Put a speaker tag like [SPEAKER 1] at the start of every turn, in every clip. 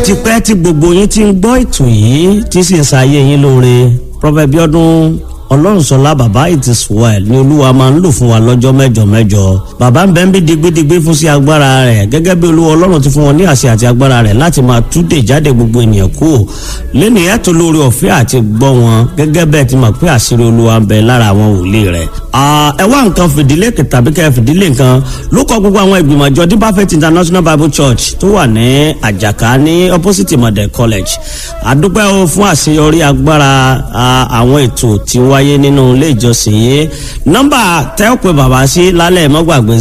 [SPEAKER 1] ti pẹ́ tí gbogbo yín ti ń gbọ́ ètò yìí tí sì ń ṣayé yín lóore Prophet Bíọ́dún Ọlọ́runṣọlá bàbá it is well ni Olúwa máa ń lò fún wa lọ́jọ́ mẹ́jọ bàbá ń bẹ ń bí digbidigbi fún sí agbára rẹ̀ gẹ́gẹ́ bí Olúwa Ọlọ́run ti fún wọn ní àṣẹ àti agbára rẹ̀ láti máa túdè jáde gbogbo ènìyàn kú lẹ́nu ẹ̀tọ́ lórí ọ̀fẹ́ àti gbọ́ wọn gẹ́gẹ́ bẹ́ẹ̀ ti mọ̀ pé àṣírí Olúwa ń bẹ lára àwọn wòlíì rẹ̀. ẹ wá nǹkan fìdílé tàbí kẹ́ fìdílé nǹkan ló kọ gbogbo àwọn ìgbìmọ̀ àjọ Deeper Faith International Bible Church tó wà ní Àjàká ní opposite Model College. àdúpẹ́ o fún àṣeyọrí agbára àwọn ètò tí wáyé nínú ilé ìjọsìn yìí. nọ́mbà tẹ́ ò pé bàbá sí lálẹ́ mọ́ gbàgbé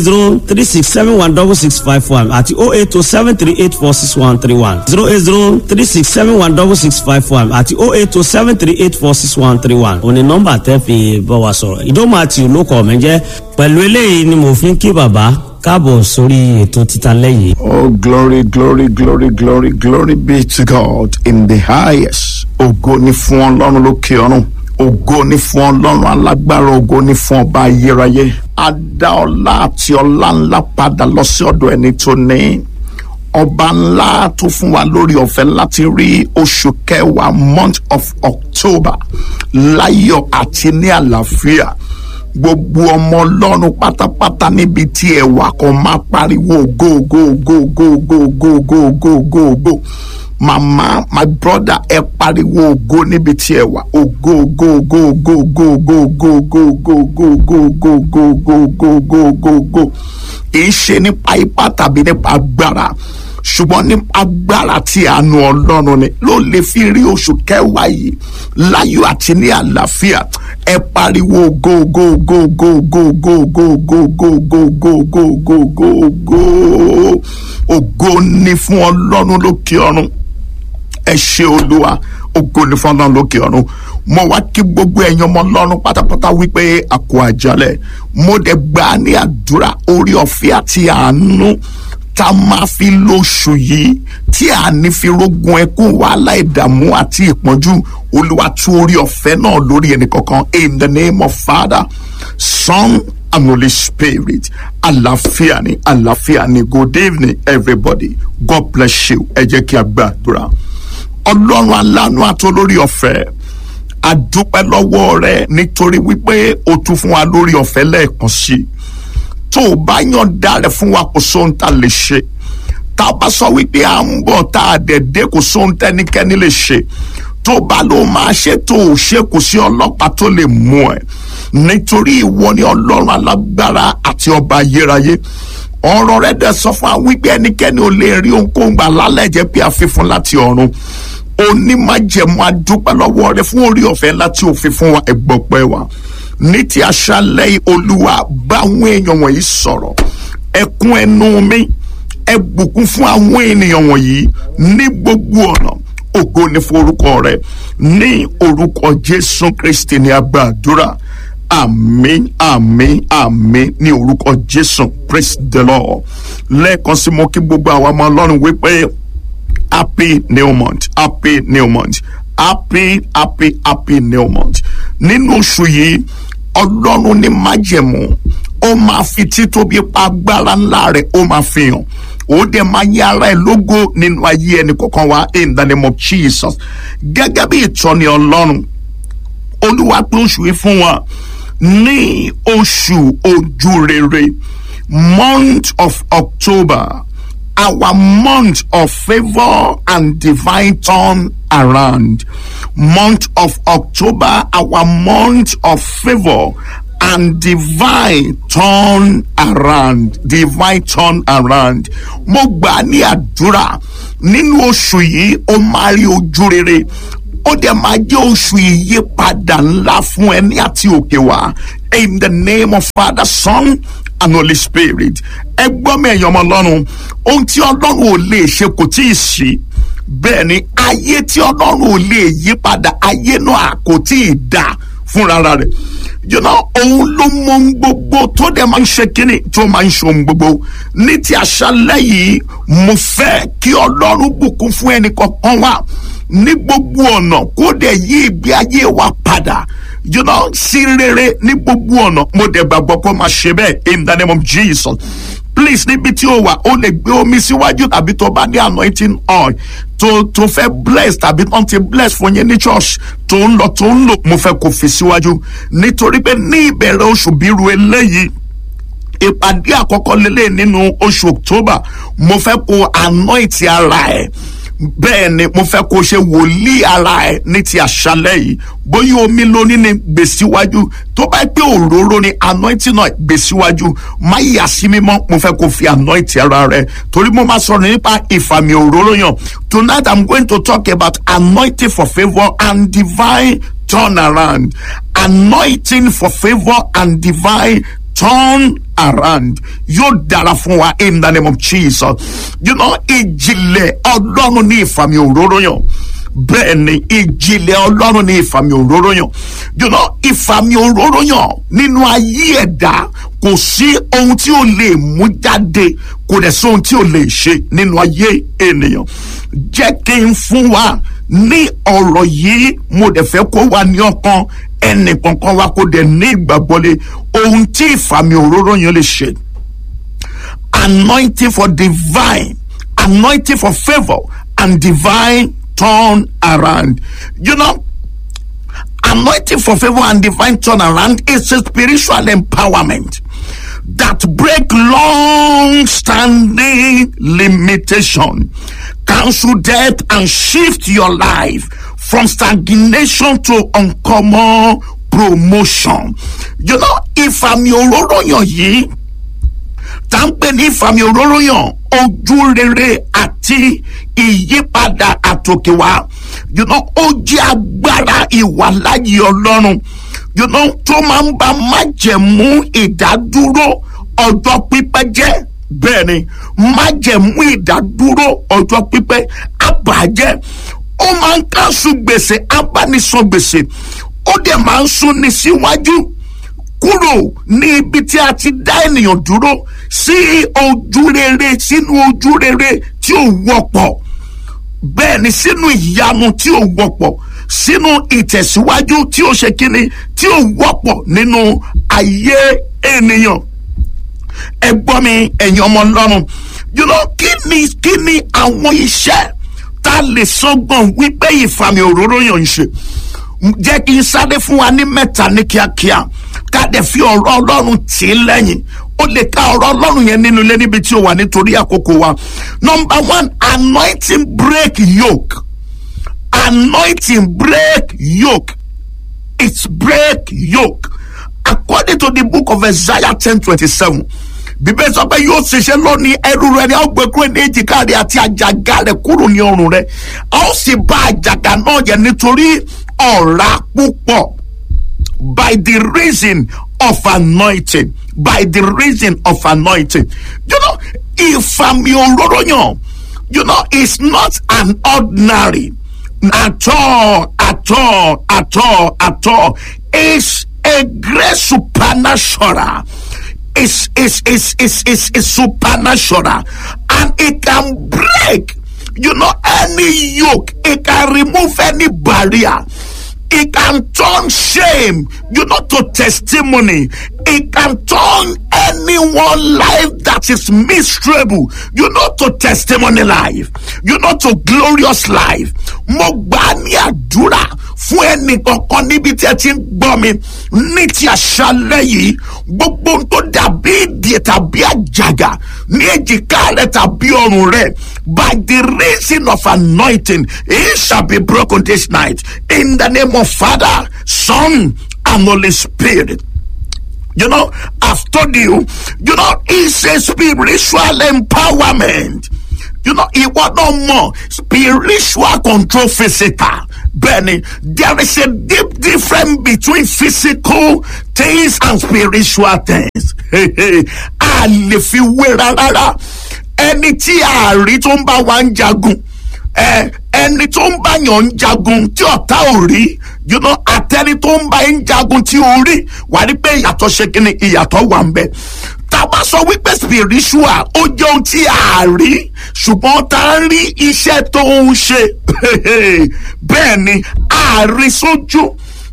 [SPEAKER 1] 08036716651 àti 08073846131 08036716651 àti 08073846131 òní nọ́mbà tẹ́ fi bá wa sọ̀rọ̀. ìdómọ̀ àti olókọ̀ mi jẹ́ pẹ̀lú eléyìí ni mo fi ń kí bàbá káàbọ̀ sórí ètò títa lẹ́yìn.
[SPEAKER 2] Oh, glory, glory, glory, glory, glory be to God in the highest. Ògo ni fún Ọlọ́run lókè ọ̀run. Ògo ni fún Ọlọ́run alágbára. Ògo ni fún ọba ayérayé. A dá ọlá àti ọlá ńlá padà lọ sí ọ̀dọ̀ ẹni tó ní. Ọba ńlá tó fún wa lórí ọ̀fẹ́ láti rí oṣù kẹwàá month of October láyọ̀ àti ní àlàáfíà. Gbogbo ọmọ Ọlọ́run pátápátá níbi tí ẹ wà kan máa pariwo go go go go go go go go go go. Mama, my brother, ẹ pariwo ògo níbi tí ẹ wà. Ògo go go go go go go go go go go go go go go go go go. Kì í ṣe nípa ipá tàbí nípa agbára ṣùgbọ́n ní agbára tí àánú Ọlọ́run ni ló lè fi rí oṣù kẹwàá yìí láyọ̀ àti ní àlàáfíà. Ẹ pariwo go go go go go go go go go go go go go go go. Ògo ni fún Ọlọ́run lókè ọ̀run. Ẹ ṣé Olúwa, ògo ni fún Ọlọ́run lókè ọ̀run. Mo wá kí gbogbo ẹ̀yin ọmọ Ọlọ́run pátápátá wípé àkó àjálẹ̀. Mo dẹ̀ gbà ní àdúrà orí ọ̀fẹ́ àti àánú tá máa fi lóṣù yìí tí a ní fi rógun ẹkún wàhálà ìdààmú àti ìpọ́njú. Olúwa tú orí ọ̀fẹ́ náà lórí ẹnì kọ̀ọ̀kan in the name of Father, Son and Holy Spirit. Àlàáfíà ni, àlàáfíà ni. Good evening everybody. God bless you. Ẹ jẹ́ kí a gbàdúrà. Ọlọ́run aláàánú àti olórí ọ̀fẹ́, a dúpẹ́ lọ́wọ́ rẹ nítorí wípé o tún fún wa lórí ọ̀fẹ́ lẹ́ẹ̀kan sí i. Tó o bá yọ̀ǹda rẹ̀ fún wa kò sóhun tá a lè ṣe. Tá a bá sọ wípé à ń bọ̀ tá a dẹ̀ dé kò sóhun tẹ́nikẹ́ni lè ṣe. Tó o bá ló máa ṣe tó o ṣe kò sí ọlọ́pàá tó lè mú ẹ. Nítorí ìwọ ni Ọlọ́run alágbára àti ọba ayérayé. Ọ̀rọ̀ rẹ̀ dẹ̀ sọ fún wa wípé ẹnikẹ́ni ò lè rí ohunkóhun gbà lálẹ́ jẹ́ bí àfihàn láti ọ̀run. Onímájẹ̀mú a dúpẹ́ lọ́wọ́ rẹ fún orí ọ̀fẹ́ láti òfin fún wa ẹ̀gbọ́pẹ́ wa. Ní ti àṣálẹ́ Olúwa bá àwọn èèyàn wọ̀nyí sọ̀rọ̀. Ẹkún ẹnu mi ẹ bùkún fún àwọn ènìyàn wọ̀nyí ní gbogbo ọ̀nà. Ògo ni fún orúkọ rẹ ní orúkọ Jésù Kristi ní a gbàdúrà. Àmín àmín àmín ní orúkọ Jésù. Praise the Lord. Lẹ́ẹ̀kan sí mo kí gbogbo àwọn ọmọ Ọlọ́run wípé happy new month, happy new month, happy new month. Nínú oṣù yìí Ọlọ́run ní májẹ̀mú ó máa fi títóbi pa agbára ńlá rẹ̀ ó máa fi hàn. Ó dẹ̀ máa yí ara ẹ̀ lógo nínú ayé ẹnì kọ̀ọ̀kan wa in the name of Jesus. Gẹ́gẹ́ bí ìtọ́ni Ọlọ́run, Olúwa pé oṣù yìí fún wa ní oṣù ojúrere, month of October, our month of favor and divine turn around. Month of October, our month of favor and divine turn around. Divine turn around. Mo gbà ní àdúrà nínú oṣù yìí ó máa rí ojú rere. Ó dẹ̀ máa jẹ́ oṣù ìyípadà ńlá fún ẹni àti òkè wá. In the name of Father, Son and Holy Spirit. Ẹ gbọ́ mi ẹ̀yin ọmọ Ọlọ́run, ohun tí Ọlọ́run ò lè ṣe kò tí ì sí. Bẹ́ẹ̀ ni ayé tí Ọlọ́run ò lè yí padà, ayé náà kò tí ì dá fúnra rẹ̀. Òun ló mọ ohun gbogbo tó dẹ̀ máa ń ṣe kíni tó máa ń ṣe ohun gbogbo. Ní ti àṣálẹ́ yìí, mo fẹ́ kí Ọlọ́run bùkún fún ẹnì kọ̀ọ̀kan wa ní gbogbo ọ̀nà kó dẹ̀ yí ìgbé ayé wa padà. Sí rere ní gbogbo ọ̀nà. Mo dẹ̀ gbàgbọ́ kó máa ṣe bẹ́ẹ̀ in the name of Jesus. please níbi tí o wà o lè gbé omi síwájú tàbí tó bá ní anointing oil tó fẹ́ bless tàbí tó ń ti bless fún yẹn ní church tó ń lò mo fẹ́ kó fi síwájú nítorí pé ní ìbẹ̀rẹ̀ oṣù bírú eléyìí ìpàdé àkọ́kọ́ lélẹ̀ nínú oṣù October mo fẹ́ kó anoint ara ẹ̀ bẹ́ẹ̀ ni mo fẹ́ kó ṣe wòlíì ara ẹ̀ ní ti àṣálẹ́ yìí bóyá omi lóní ni gbé síwájú tó bá pé òróró ni anointing náà gbé síwájú má yà sí mímọ́ mo fẹ́ kó fi anoint ara rẹ̀ torí mo máa sọ̀rọ̀ nípa ìfàmì òróró yàn. Tonight I'm going to talk about anointing for favour and divine turnaround. Anointing for favour and divine turn around. Yóò dára fún wa in the name of Jesus. You know, ìjìnlẹ̀ Ọlọ́run ní ìfàmì òróró yàn. Bẹ́ẹ̀ ni ìjìnlẹ̀ Ọlọ́run ní ìfàmì òróró yàn. You know, ìfàmì òróró yàn nínú ayé ẹ̀dá kò sí ohun tí ó lè mú jáde kò dẹ̀ sí ohun tí ó lè ṣe nínú ayé ènìyàn. Jẹ́ kí n fún wa ní ọ̀rọ̀ yìí mo dẹ̀ fẹ́ kó wà ní ọkàn ẹnì kankan wa kó dẹ̀ ní ìgbàgbọ́lé ohun tí ìfàmì òróró yẹn lè ṣe. Anointing for divine, anointing for favour and divine turn around. You know, anointing for favour and divine turn around is a spiritual empowerment that break long-standing limitation, cancel death, and shift your life from stagnation to uncommon promotion. You know, ìfàmì òróró yàn yìí tá ń pè ní ìfàmì òróró yàn ojú rere àti ìyípadà àtòkèwá. You know, ó jẹ́ agbára ìwàláyé Ọlọ́run. You know, tó máa ń bá májẹ̀mú ìdádúró ọjọ́ pípẹ́ jẹ́. Bẹ́ẹ̀ ni májẹ̀mú ìdádúró ọjọ́ pípẹ́ àbàjẹ́. Ó máa ń kánṣu gbèsè abánisọ gbèsè. Ó dẹ̀ máa ń súnni síwájú kúrò ní ibi tí a ti dá ènìyàn dúró sí ojú rere sínú ojú rere tí ò wọ́pọ̀. Bẹ́ẹ̀ ni sínú ìyanu tí ò wọ́pọ̀, sínú ìtẹ̀síwájú tí ó ṣe kíni tí ò wọ́pọ̀ nínú ayé ènìyàn. Ẹ gbọ́ mi ẹ̀yin ọmọ Ọlọ́run. You know, kí ni àwọn iṣẹ́ tá a lè sọ́gbọ̀n wípé ìfàmì òróró yàn ń ṣe. Jẹ́ kí n sáré fún wa ní mẹ́ta ní kíákíá ká dẹ̀ fi ọ̀rọ̀ Ọlọ́run tì í lẹ́yìn. Ó lè ka ọ̀rọ̀ Ọlọ́run yẹn nínú ilé níbi tí ó wà nítorí àkókò wa. Number one, anointing break yoke. Anointing break yoke. It's break yoke. According to the book of Isaiah 10:27, Bíbélì sọ pé yóò ṣiṣẹ́ lónìí ẹrú rẹ̀ ni a ó gbé kúrò ní èjìká rẹ̀ àti àjàgà rẹ̀ kúrò ní ọrùn rẹ̀. A ó sì bá àjàgà náà jẹ́ nítorí ọ̀rá púpọ̀. By the reason of anointing. By the reason of anointing. You know, ìfàmì òróró yàn, you know, it's not an ordinary at all. It's a great supernatural. It's supernatural, and it can break, you know, any yoke. It can remove any barrier. It can turn shame, you know, to testimony. It can turn anyone life that is miserable, you know, to testimony life, you know, to glorious life. Mo gbà ní àdúrà fún ẹnì kankan níbi tí ẹ ti ń gbọ́ mi ní ti àṣálẹ́ yìí. Gbogbo tó dàbí ìdè tàbí àjàgà ní èjìká rẹ tàbí ọrùn rẹ, by the reason of anointing, it shall be broken this night. In the name of Father, Son, and Holy Spirit. You know, I've told you, you know, it's a spiritual empowerment. You know, it was no more spiritual control physical. Benny, there is a deep difference between physical things and spiritual things. A lè fi wé rárá. Ẹni tí a rí tó ń bá wa ń jagun, ẹni tó ń bá yàn ń jagun tí ọ̀tá ò rí, you know, àtẹni tó ń bá ń jagun tí ó rí, wà ní pé ìyàtọ̀ ṣe kí ni ìyàtọ̀ wà ń bẹ. Tá a bá sọ wípé spiritual ó jẹ́ ohun tí a rí ṣùgbọ́n tá a rí iṣẹ́ tó ń ṣe. Bẹ́ẹ̀ ni a rí sójú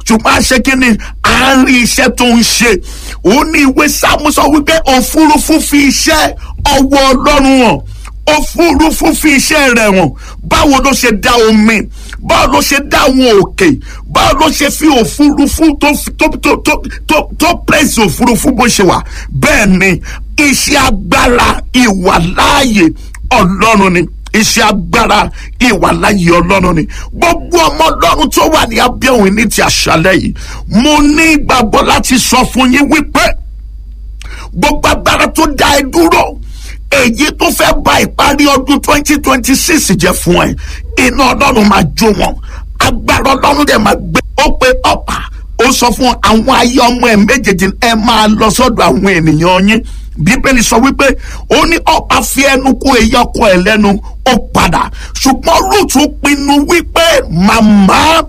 [SPEAKER 2] ṣùgbọ́n a ṣe kí ni à ń rí iṣẹ́ tó ń ṣe. ó ní ìwé Sáàmù sọ wípé òfurufú fi iṣẹ́ ọwọ́ Ọlọ́run hàn, òfurufú fi iṣẹ́ rẹ̀ hàn. báwo ló ṣe dá omi, báwo ló ṣe dá àwọn òkè, báwo ló ṣe fi òfurufú tó pèsè òfurufú bó ṣe wà. bẹ́ẹ̀ ni iṣẹ́ agbára ìwàláàyè Ọlọ́run ni, iṣẹ́ agbára ìwàláyé Ọlọ́run ni. gbogbo ọmọ Ọlọ́run tó wà ní abẹ́ òun ní ti àṣálẹ́ yìí, mo ní ìgbàgbọ́ láti sọ fún yín wípé gbogbo agbára tó dá ẹ dúró, èyí tó fẹ́ ba ìparí ọdún 2026 jẹ́ fún ẹ, iná Ọlọ́run máa jó wọn, agbára Ọlọ́run dẹ̀ máa gbé. ó pe ọ̀pá, ó sọ fún àwọn ayé ọmọ ẹ̀ méjèèjì, ẹ máa lọ sọ́dọ̀ àwọn ènìyàn yín. Bíbélì sọ wípé ó ní ọ̀pá fi ẹnu kó èyí ọkọ ẹ̀ lẹ́nu, ó padà. ṣùgbọ́n Rúùtù pinnu wípé màmá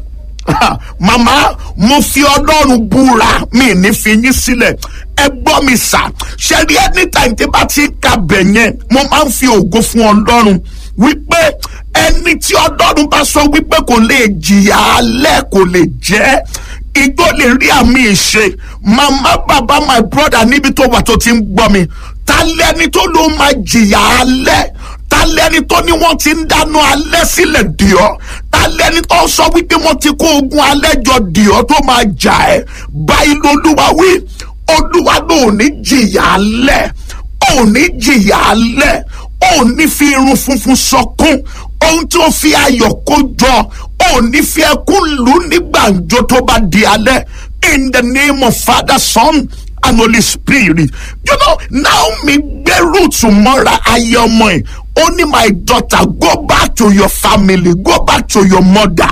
[SPEAKER 2] mo fi Ọlọ́run búra, mi ní fi yín sílẹ̀. ẹ gbọ́ mi sà, ṣe rí anytime tí bá ti ń ka bẹ̀ yẹn, mo máa ń fi ògo fún Ọlọ́run wípé ẹni tí Ọlọ́run bá sọ wípé kò lè jìyà alẹ́ kò lè jẹ́, igbó lè rí àmì ìṣe. màmá bàbá my brother níbi tó wà tó ti ń gbọ́ mi, ta lẹ́ni tó ló máa jìyà alẹ́, ta lẹ́ni tó ní wọ́n ti ń dáná alẹ́ sílẹ̀ dì ọ́, ta lẹ́ni tó sọ wípé wọ́n ti kó ogun alẹ́ jọ dì ọ́ tó máa jà ẹ́. báyìí lolúwa wí, Olúwa ló ní jìyà alẹ́, ò ní jìyà alẹ́, ò ní fi irun funfun sọkún ohun tí ó fi ayọ̀ kó jọ, ò ní fi ẹkún lù ní gbàǹjo tó bá di alẹ́. in the name of Father, Son and Holy Spirit. You know, Naomi gbé Rúùtù mọ́ra ayé ọmọ ẹ̀, ó ní my daughter, go back to your family, go back to your mother.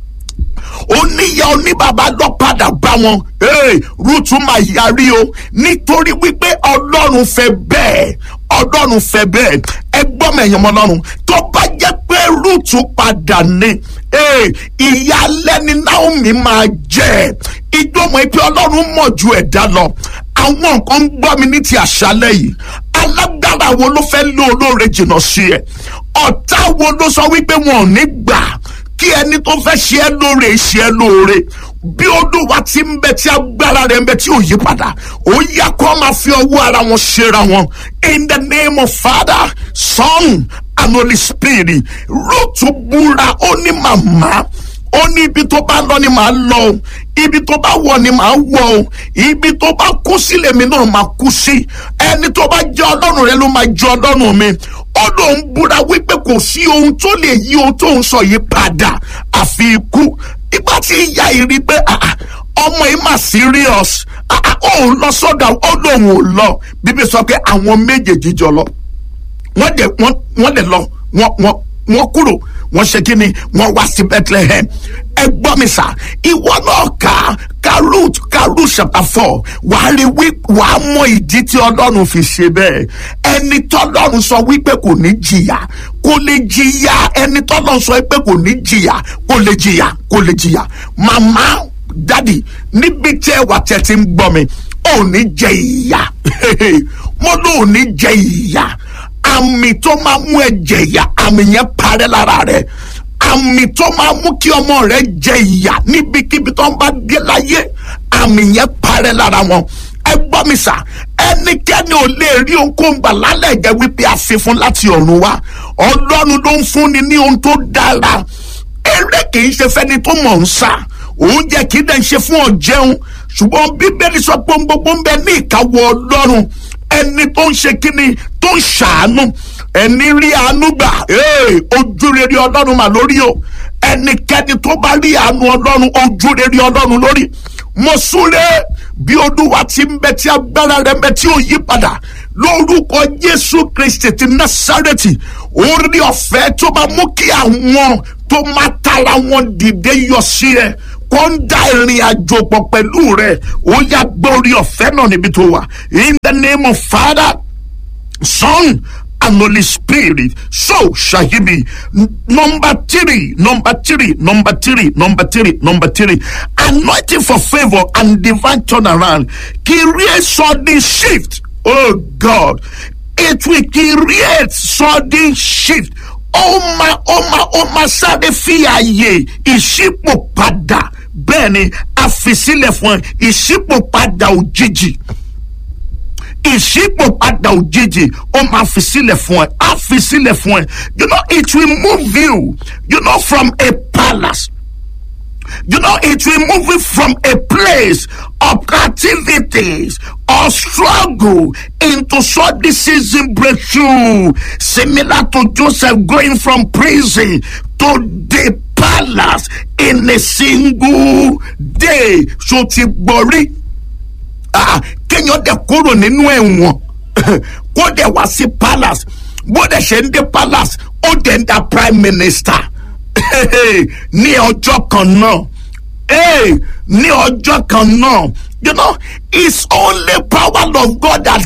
[SPEAKER 2] oníyà oníbàbá lọ padà bá wọn. Rúùtù máa yarí o, nítorí wípé Ọlọ́run fẹ́ bẹ́ẹ̀, Ọlọ́run fẹ́ bẹ́ẹ̀. ẹ gbọ́ mẹ̀yìn ọmọ Ọlọ́run, tó bá jẹ́ pé Rúùtù padà ní ìyálẹ́ ni Naomi máa jẹ́. ìjọmọ̀ ìpè Ọlọ́run mọ̀ ju ẹ̀dá lọ. àwọn nǹkan ń gbọ́ mi ní ti àṣálẹ́ yìí. alágbára wo ló fẹ́ lé olóore jìnnà sí ẹ? ọ̀tá wo ló sọ wípé wọn ò ní gbà kí ẹni tó fẹ́ ṣe ẹ́ lóore ṣe ẹ́ lóore? bí Olúwa ti ń bẹ tí agbára rẹ̀ ń bẹ tí ò yí padà, ó yá kó máa fi ọwọ́ ara wọn ṣera wọn. in the name of Father, Son and Holy Spirit. Rúùtù búra, ó ní màmá, ó ní ibi tó bá lọ ni màá lọ o, ibi tó bá wọ̀ ni màá wọ̀ o, ibi tó bá kú sí lèmi náà máa kú sí. ẹni tó bá jẹ́ Ọlọ́run rẹ ló máa jẹ́ Ọlọ́run mi. ó lóun búra wípé kò sí ohun tó lè yí ohun tó ń sọ yìí padà àfi ikú. ìgbà tí ìyá yìí rí pé ọmọ yìí mà serious, ó lọ sọ́dọ̀, ó lóun ò lọ. Bíbélì sọ pé àwọn méjèèjì jọ lọ, wọ́n dẹ̀ lọ, wọ́n kúrò, wọ́n ṣe kí ni, wọ́n wá sí Bethlehem. ẹ gbọ́ mi sà, ìwọ náà ka Ruth chapter 4, wàá rí wàá mọ ìdí tí Ọlọ́run fi ṣe bẹ́ẹ̀. ẹni tọ́lọ́run sọ wípé kò ní jìyà kò lè jìyà, ẹni tọ́lọ́run sọ wípé kò ní jìyà kò lè jìyà. màmá, dádì, níbi tẹ́ wà tẹ́ ti ń gbọ́ mi, ò ní jẹ ìyà. mo lóò ní jẹ ìyà. àmì tó máa mú ẹ jẹ ìyà, àmì yẹn parẹ́ lára rẹ. àmì tó máa mú kí ọmọ rẹ jẹ ìyà níbikíbi tó ń bá dé láyé, àmì yẹn parẹ́ lára wọn. ẹ gbọ́ mi sà, ẹnikẹ́ni ò lè rí ohunkóhun gbà lálẹ́ jẹ́ wípé a fi fún láti ọ̀run wá. Ọlọ́run ló ń fúnni ní ohun tó dára. eré kì í ṣe fẹ́ni tó mọ̀ ń sà, oúnjẹ kì í dẹ̀ ṣe fún ọ̀jẹun. ṣùgbọ́n Bíbélì sọ pé gbogbo ń bẹ ní ìkáwọ́ Ọlọ́run. ẹni tó ń ṣe kíni, tó ń ṣàánú, ẹni rí àánú gbà, ojú rere Ọlọ́run mà lórí o. ẹnikẹ́ni tó bá rí àánú Ọlọ́run, ojú rere Ọlọ́run lórí. mo súré bí Olúwa ti ń bẹ tí agbára rẹ̀ ń bẹ tí ò yí padà, lórúkọ Jésù Kristi ti Násárẹ́tì, orí ọ̀fẹ́ tó máa mú kí àwọn tó máa tara wọn dìde yọ sí ẹ, kó ń dá ìrìn àjò pọ̀ pẹ̀lú rẹ̀, ó yá gbé orí ọ̀fẹ́ náà níbi tó wà. in the name of Father, Son and Holy Spirit, so shall he be. Number three, anointing for favor and divine turnaround create sudden shift. Oh God, it will create sudden shift. Ó máa sáré fi àyè ìṣípò padà bẹ́ẹ̀ ni a fi sílẹ̀ fún ẹ ìṣípòpadà òjijì. Ìṣípòpadà òjijì ó máa fi sílẹ̀ fún ẹ, á fi sílẹ̀ fún ẹ. You know, it will move you, you know, from a palace. You know, it will move you from a place of captivities or struggle into sudden season breakthrough, similar to Joseph going from prison to the palace in a single day. So ti gbọ́rí kéèyàn dẹ̀ kúrò nínú ẹ̀wọ̀n kó dẹ̀ wá sí palace, bó dẹ̀ ṣe ń dé palace ó dẹ̀ ń da prime minister. Ní ọjọ́ kan náà, ní ọjọ́ kan náà, you know, it's only power of God that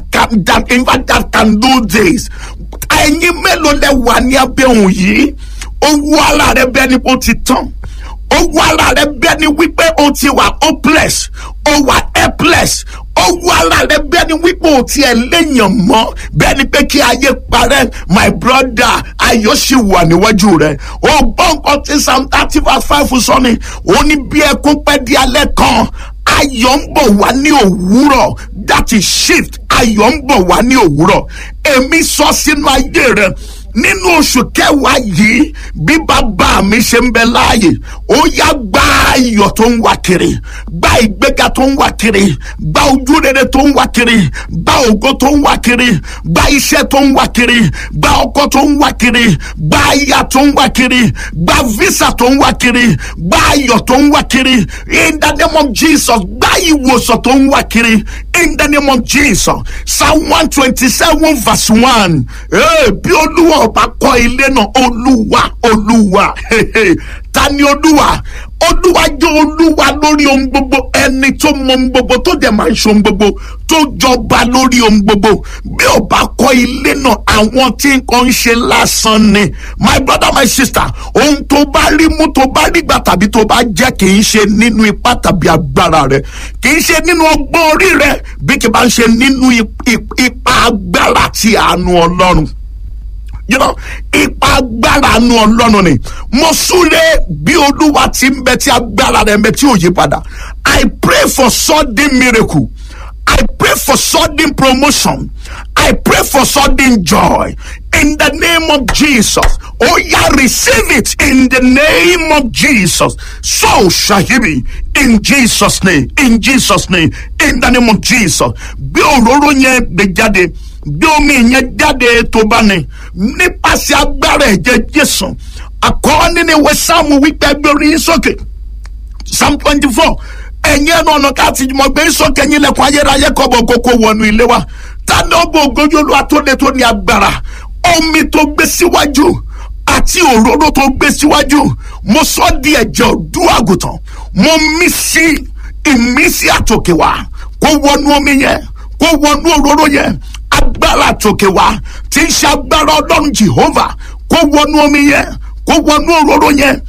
[SPEAKER 2] can do this. Ẹ̀yin mélòó lẹ wà ní abẹ́ òun yìí? Owó ara rẹ bẹ́ẹ̀ ni ó ti tán. Owó ara rẹ bẹ́ẹ̀ ni wípé ó ti wà hopeless, ó wà helpless. Owó ara rẹ bẹ́ẹ̀ ni wípé ó ti ẹ̀ léèyàn mọ́, bẹ́ẹ̀ ni pé kí ayé parẹ́. My brother, ayọ̀ ṣì wà níwájú rẹ̀. Ó gbọ́ nǹkan tí Psalm 30:5 sọ ni, ó ní bí ẹkún pẹ́ di alẹ́ kan, ayọ̀ ń bọ̀ wá ní òwúrọ̀. That is shift. Ayọ̀ ń bọ̀ wá ní òwúrọ̀. Èmi sọ sínú ayé rẹ̀ nínú oṣù kẹwàá yìí, bí bàbá mi ṣe ń bẹ láàyè, ó yá gba ayọ̀ tó ń wá kiri, gba ìgbéga tó ń wá kiri, gba ojú rere tó ń wá kiri, gba ògo tó ń wá kiri, gba iṣẹ́ tó ń wá kiri, gba ọkọ tó ń wá kiri, gba aya tó ń wá kiri, gba visa tó ń wá kiri, gba ayọ̀ tó ń wá kiri. In the name of Jesus, gba ìwòsàn tó ń wá kiri. In the name of Jesus. Psalm 127:1. Bí Olúwa ọba kọ́ ilé náà, Olúwa. Ta ni Olúwa? Olúwa jẹ́ Olúwa lórí ohun gbogbo, ẹni tó mọ ohun gbogbo, tó dẹ̀ máa ń ṣe ohun gbogbo, tó jọba lórí ohun gbogbo. Bí ó bá kọ́ ilé náà, àwọn tí nǹkan ń ṣe lásán ni. My brother, my sister, ohun tó bá rí mú, tó bá rí gbà tàbí tó bá jẹ́, kì í ṣe nínú ipá tàbí agbára rẹ̀, kì í ṣe nínú ọgbọ́n orí rẹ̀, bí kì bá ń ṣe nínú ipa agbára ti àánú Ọlọ́run. You know, ipa agbára àánú Ọlọ́run ni. Mo súre bí Olúwa ti ń bẹ tí agbára rẹ̀ ń bẹ tí ò yí padà. I pray for sudden miracle. I pray for sudden promotion. I pray for sudden joy. In the name of Jesus. Oh yeah, receive it in the name of Jesus. So shall he be. In Jesus' name. In Jesus' name. In the name of Jesus. Bí òróró yẹn gbé jáde, bí omi yẹn jáde tó bá ní, nípasẹ̀ agbára ẹ̀jẹ̀ Jésù. Àkọ́ni ni ìwé Sáàmù wípé gbé orí yín sókè. Psalm 24. Ẹ̀yin ẹnu ọ̀nà káàtì mọ̀ gbé sókè, ẹ̀yin lẹ̀kùn ayérayé kọ́bọ̀ kókó wọnú ilé wa. Tani ọgbọ́n ògójú Olúwa tó lé tó ní agbára. Omi tó gbé síwájú àti òróró tó gbé síwájú, mo sọ di ẹ̀jẹ̀ ọ̀dọ́ àgùntàn. Mo mí sí ìmísí àtòkè wá, kó wọnú omi yẹn, kó wọnú òróró yẹn. Agbára àtòkè wá tí ń ṣe agbára Ọlọ́run Jehovah, kó wọnú omi yẹn, kó wọnú òróró yẹn.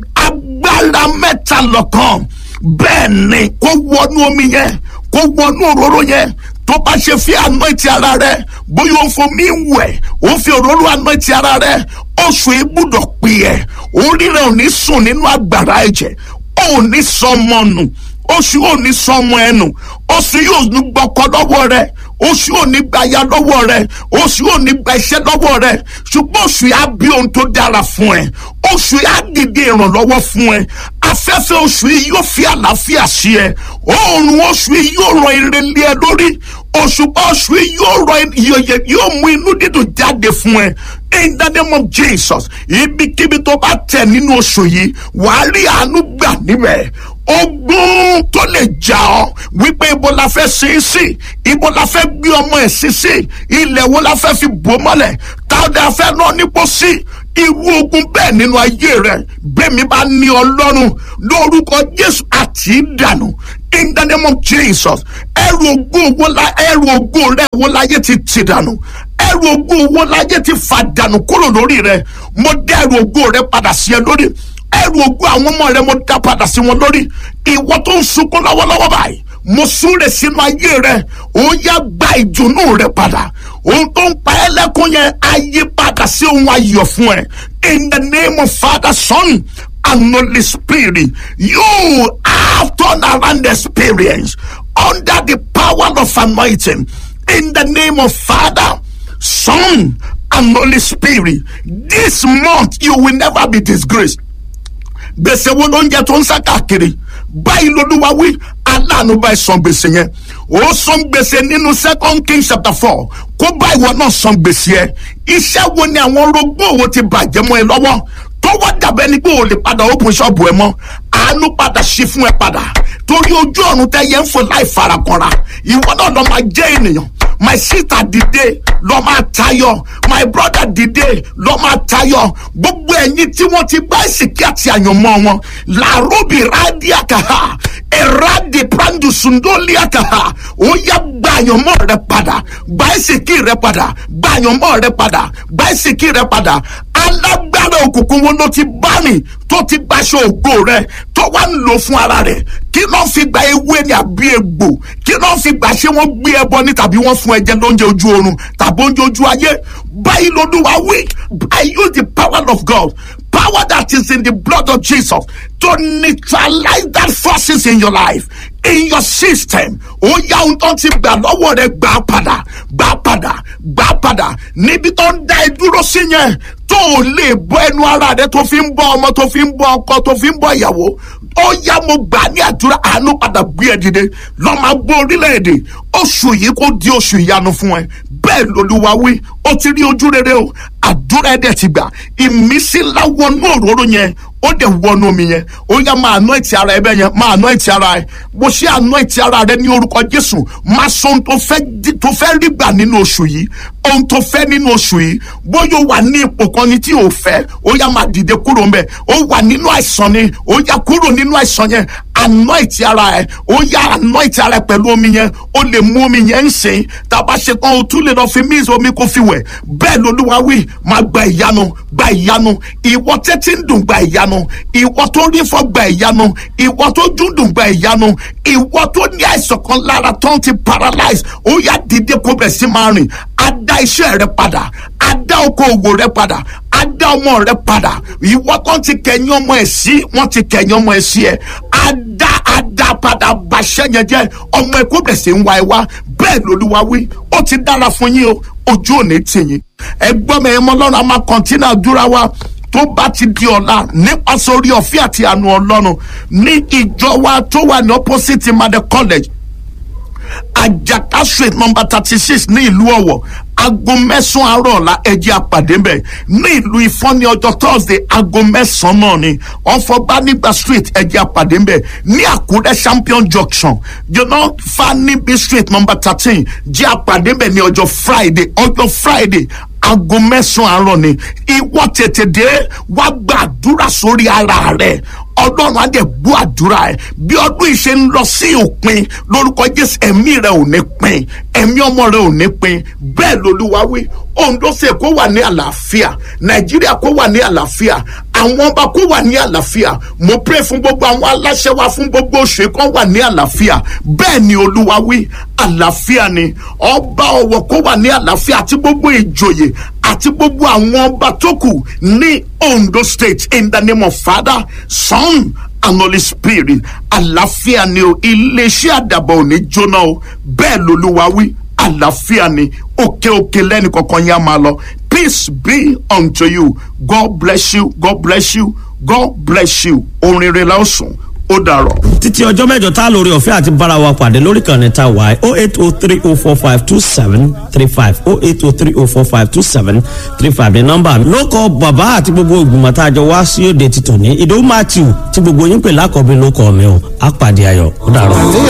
[SPEAKER 2] Agbára mẹ́ta lọ́kan, bẹ́ẹ̀ ni kó wọnú omi yẹn, kó wọnú òróró yẹn. Tó bá ṣe fi anoint ara rẹ, bóyá ó ń fomi wẹ̀, ó ń fi òróró anoint ara rẹ, oṣù ibùdó pè ẹ́, orí rẹ ò ní sùn nínú àgbàrá ẹ̀jẹ̀, ó ní sọmọ nù, oṣù ò ní sọmọ ẹnu, oṣù yóò ní gbọkọ lọ́wọ́ rẹ, oṣù ò ní gba aya lọ́wọ́ rẹ, oṣù ò ní gba iṣẹ́ lọ́wọ́ rẹ, ṣùgbọ́n oṣù yà bí ohun tó dára fún ẹ, oṣù yà dìde ìrànlọ́wọ́ fún ẹ, afẹ́fẹ́ oṣù yìí yóò fi àlàáfíà sí ẹ, oòrùn oṣù yìí yóò ràn ire lé ẹ lórí, òṣùpá oṣù yìí yóò mú inú dídùn jáde fún ẹ. In the name of Jesus, ibikíbi tó bá tẹ̀ nínú oṣù yìí, wàá rí àánú gbà níbẹ̀. Ogun tó lè jà ọ́ wípé ibo la fẹ́ sin sí, ibo la fẹ́ gbé ọmọ ẹ̀ sí, ilẹ̀ wo la fẹ́ fi bò mọ́lẹ̀, táwọn la fẹ́ rán nípò sí, irú ogun bẹ́ẹ̀ nínú ayé rẹ̀, bẹ́ẹ̀mi bá ní Ọlọ́run lórúkọ Jésù àti ìdànù. In the name of Jesus, ẹrù ògo rẹ̀ wo láyé ti tì dànù, ẹrù ògo wo láyé ti fà dànù kúrò lórí rẹ̀, mo dá ẹrù ògo rẹ̀ padà sí ẹ lórí. Ẹrù ògo àwọn ọmọ rẹ mo dá padà sí wọn lórí. Ìwọ tó ń sunkún lọ́wọ́lọ́wọ́ báyìí, mo súre sínú ayé rẹ, ó yá gba ìdùnnú rẹ padà. Ohun tó ń pa ẹ́ lẹ́kún yẹn á yí padà sí ohun ayọ̀ fún ẹ. In the name of Father, Son and Holy Spirit. You have turnaround experience under the power of anointing. In the name of Father, Son, and Holy Spirit. This month you will never be disgraced. Gbèsè wo ló ń jẹ tó ń sá káàkiri báyìí lolúwa wí aláàánú báyìí san gbèsè yẹn ó san gbèsè nínú 2 Kings chapter 4 kó báyìí wọn náà san gbèsè yẹn. Iṣẹ́ wo ni àwọn orogún òwò ti bàjẹ́ mọ́ ẹ lọ́wọ́ tó wọ́n dàbẹ́ ni pé o lè padà open shop ẹ mọ́ àánú padà ṣí fún ẹ padà torí ojú ọ̀run tẹ́ yẹn ń fò láì farakanra ìwọ náà lọ máa jẹ́ ènìyàn. My sister dìde lọ máa tayọ, my brother dìde lọ máa tayọ. Gbogbo ẹ̀yin tí wọ́n ti gbá ìsìnkí àti àyànmọ́ wọn làróbì rádíàkàhà ẹ̀rádì prandusundoliàkàhà ó yá gba àyànmọ́ rẹ padà, gba ìsìnkí rẹ padà, gba àyànmọ́ rẹ padà, gba ìsìnkí rẹ padà. Alágbára òkùnkùn wọn ló ti bá mi tó ti gbaṣọ ògo rẹ tó wá ń lò fún ara rẹ kí ló ń fi gba ewé ni àbí egbò kí ló ń fi gba ṣé wọ́n gbé ẹbọ ní tàbí wọ́n fún ẹ̀jẹ̀ lóúnjẹ ojú oorun tàbí oúnjẹ ojú ayé. Báyìí lolúwa wí, I use the power of God, power that is in the blood of Jesus to neutralize that forces in your life, in your system. Ó yá ohun tó ti gbà lọ́wọ́ rẹ gbà padà, gbà padà, gbà padà. Níbi tó ń dá ẹ dúró sí yẹn tó o lè bọ́ ẹnu ara rẹ tó fi ń bọ́ ọmọ tó fi ń bọ́ ọkọ tó fi ń bọ́ ìyàwó. Ó yá mo gbà ní àdúrà àánú padà gbé ẹ dìde lọ máa gbọ́ orílẹ̀-èdè. Oṣù yìí kò di oṣù ìyanu fún ẹ. Bẹ́ẹ̀ lolúwa wí, ó ti rí ojú rere o. Àdúrà ẹ̀dẹ̀ ti gbà. Ìmísí ńlá wọnú òróró yẹn. Ó dẹ̀ wọnú omi yẹn. Ó yá máa anoint ara ẹ bẹ́ẹ̀ yẹn. Máa anoint ara ẹ. Bó ṣe anoint ara rẹ ní orúkọ Jésù. Máa sọ ohun tó fẹ́ rí gbà nínú oṣù yìí. Ohun tó fẹ́ nínú oṣù yìí. Bóyá ó wà ní ipò kan ni tí ò fẹ́. Ó yá máa dìde kúrò ńbẹ̀. Ó wà nínú àìsàn ni. Ó yá kúrò nínú àìsàn yẹn. Anoint ara ẹ. Ó yá anoint ara ẹ pẹ̀lú omi yẹn. Ó lè mú omi yẹn ń sìn. Tàbá ṣe tán o tún lè lọ fi míìsì omi kó fi wẹ̀. Bẹ́ẹ̀ lolúwa wí, máa gba ìyanu, gba ìyanu. Ìwọ tẹ́tí ń dùn gba ìyanu. Ìwọ tó rí fọ́ gba ìyanu. Ìwọ tó dúndùn gba ìyanu. Ìwọ tó ní àìsàn kan lára tó ń ti paralyze. Ó yá dìde kó bẹ̀ sí máa rìn. Á dá iṣẹ́ rẹ padà. Á dá okòwò rẹ padà. Á dá ọmọ rẹ padà. Ìwọ tó ti kẹ̀yìn ọmọ ẹ̀ sí, wọ́n ti kẹ̀yìn ọmọ ẹ̀ sí ẹ. Á dá padà bàṣẹ́ yẹn jẹ́. Ọmọ ẹ̀ kó bẹ̀ sí ń wá ẹ wá. Bẹ́ẹ̀ lolúwa wí, ó ti dára fún yín o. Ojú ò ní tì yín. Ẹgbọ́n mi ẹ̀mọ́ Ọlọ́run a máa kọ̀ntínà àdúrà wa tó bá ti di ọ̀la nípasẹ̀ orí ọ̀fẹ́ àti àánú Ọlọ́run ní ìjọ wa tó wà ní opposite Imade College Ajaka Street number 36 ní ìlú Ọ̀wọ̀. Aago 9 àárọ̀ ọ̀la ẹjẹ́ àpàdé mbẹ̀. Ní ìlú Ifọ̀n ní ọjọ́ Thursday aago 9 náà ni. Ọ̀fọ̀gbánígbà Street ẹjẹ́ àpàdé mbẹ̀. Ní Àkúrẹ́ Champion Junction Fanibi Street number 13 jẹ́ àpàdé mbẹ̀ ní ọjọ́ Friday aago 9 àárọ̀ ni. Ìwọ tètè dé wá gbàdúrà sórí ara rẹ̀. Ọlọ́run á dẹ̀ gbọ́ àdúrà ẹ̀. Bí ọdún yìí ṣe ń lọ sí òpin lórúkọ Jésù ẹ̀mí rẹ̀ ò ní pin, ẹ̀mí ọmọ rẹ̀ ò ní pin. Bẹ́ẹ̀ lolúwa wí, Ondo State kó wà ní àlàáfíà, Nàìjíríà kó wà ní àlàáfíà, àwọn ọba kó wà ní àlàáfíà. Mo pray fún gbogbo àwọn aláṣẹ wa fún gbogbo oṣù kan wà ní àlàáfíà. Bẹ́ẹ̀ ni olúwa wí, àlàáfíà ni. Ọba Ọ̀wọ̀ kó wà ní àlàáfíà àti gbogbo ìjòyè àti gbogbo àwọn ọba tó kù ní Ondo State in the name of Father, Son and Holy Spirit. Àlàáfíà ni o, iléeṣẹ́ àdàbọ̀ ò ní jóná o. Bẹ́ẹ̀ lolúwa wí, àlàáfíà ni. Òkè lẹ́nu kankan yẹn á máa lọ. Peace be unto you. God bless you. God bless you. God bless you. Orin rẹ̀ la ó sùn. Ó dàrọ̀.
[SPEAKER 1] Títí ọjọ́ mẹ́jọ tá lórí ọ̀fẹ́ àti bára wa pàdé lórí kan ní ta wáyé 08030452735 08030452735 ní nọ́mbà mi. Lókọ bàbá àti gbogbo ìgbìmọ̀ tá a jọ wá sí òde títò ní Ìdòwú Matthew tí gbogbo yín pè lákọ̀ọ́bí lókọ̀ mi o. Á pàdé ayọ̀. Ó dàrọ̀.